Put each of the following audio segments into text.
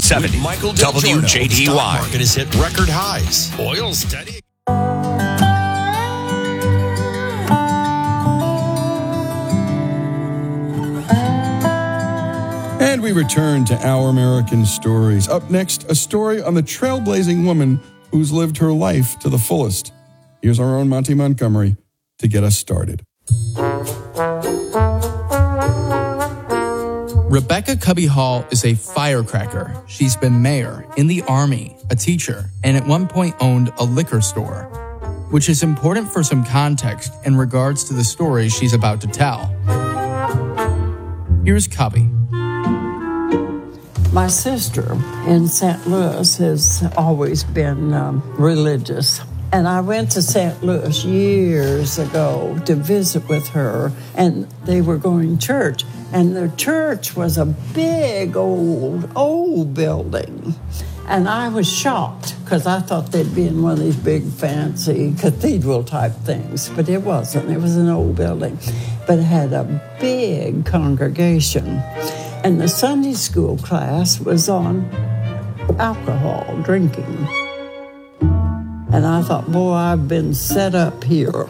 970 Michael DeGiorno. WJDY. Stock market has hit record highs. Oil steady. And we return to Our American Stories. Up next, a story on the trailblazing woman who's lived her life to the fullest. Here's our own Monty Montgomery to get us started. Rebecca Cubby Hall is a firecracker. She's been mayor, in the Army, a teacher, and at one point owned a liquor store, which is important for some context in regards to the story she's about to tell. Here's Cubby. My sister in St. Louis has always been religious. And I went to St. Louis years ago to visit with her, and they were going to church. And the church was a big, old building. And I was shocked because I thought they'd be in one of these big, fancy cathedral-type things. But it wasn't. It was an old building. But it had a big congregation. And the Sunday school class was on alcohol, drinking. And I thought, boy, I've been set up here.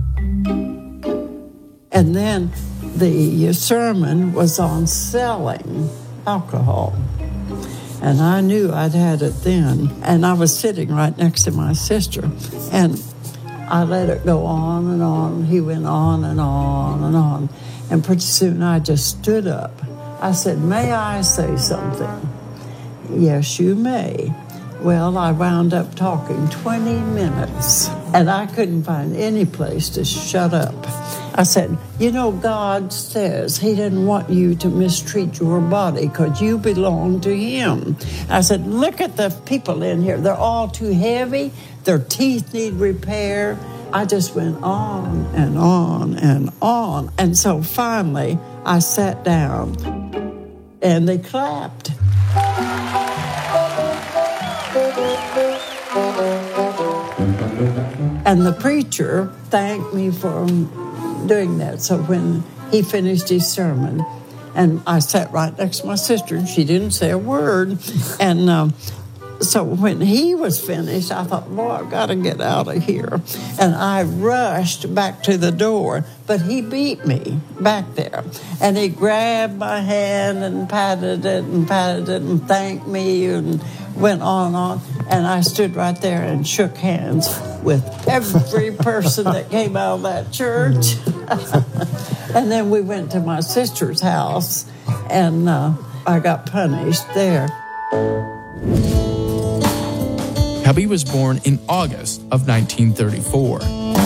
And then the sermon was on selling alcohol. And I knew I'd had it then. And I was sitting right next to my sister. And I let it go on and on. He went on and on and on. And pretty soon I just stood up. I said, may I say something? Yes, you may. Well, I wound up talking 20 minutes, and I couldn't find any place to shut up. I said, you know, God says he didn't want you to mistreat your body because you belong to him. I said, look at the people in here. They're all too heavy. Their teeth need repair. I just went on and on and on. And so finally, I sat down, and they clapped. And the preacher thanked me for doing that. So when he finished his sermon, and I sat right next to my sister, and she didn't say a word. And so when he was finished, I thought, boy, I've got to get out of here. And I rushed back to the door, but he beat me back there. And he grabbed my hand and patted it and thanked me and went on and on. And I stood right there and shook hands with every person that came out of that church. And then we went to my sister's house, and I got punished there. Cubby was born in August of 1934.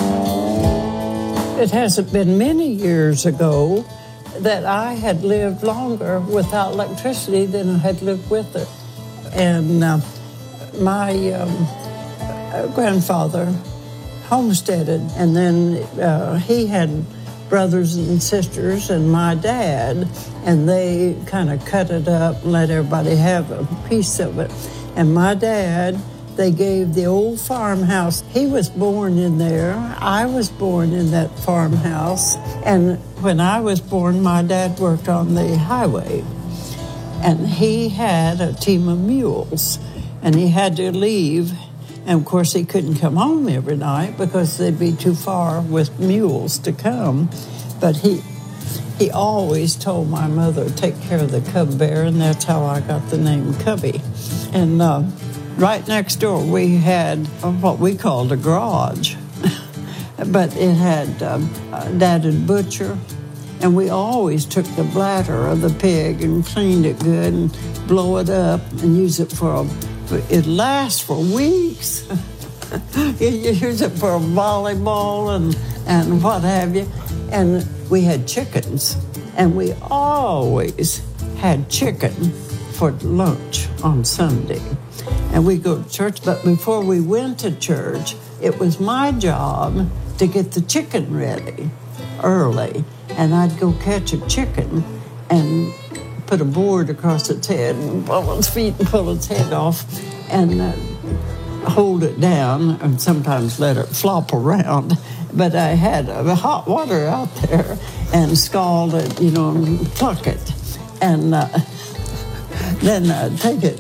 It hasn't been many years ago that I had lived longer without electricity than I had lived with it. And my grandfather homesteaded, and then he had brothers and sisters and my dad, and they kind of cut it up and let everybody have a piece of it. And my dad, they gave the old farmhouse. He was born in there. I was born in that farmhouse. And when I was born, my dad worked on the highway. And he had a team of mules. And he had to leave. And, of course, he couldn't come home every night because they'd be too far with mules to come. But he always told my mother, take care of the cub bear, and that's how I got the name Cubby. And right next door, we had what we called a garage. But it had Dad and butcher, and we always took the bladder of the pig and cleaned it good and blow it up and use it it lasts for weeks. You use it for a volleyball and what have you. And we had chickens, and we always had chicken for lunch on Sunday. And we'd go to church, but before we went to church, it was my job to get the chicken ready early. And I'd go catch a chicken and put a board across its head and pull its feet and pull its head off and hold it down and sometimes let it flop around. But I had hot water out there and scald it, and pluck it. And then take it